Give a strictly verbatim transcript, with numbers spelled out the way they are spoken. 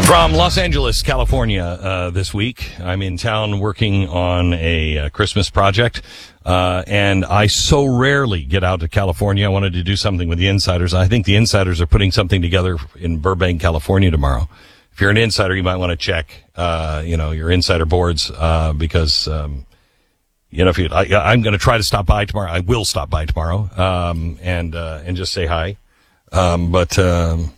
From Los Angeles, California, uh, this week, I'm in town working on a, uh Christmas project, uh, and I so rarely get out to California. I wanted to do something with the insiders. I think the insiders are putting something together in Burbank, California tomorrow. If you're an insider, you might want to check, uh, you know, your insider boards, uh, because, um, you know, if you, I, I'm going to try to stop by tomorrow. I will stop by tomorrow, um, and, uh, and just say hi. Um, but, um,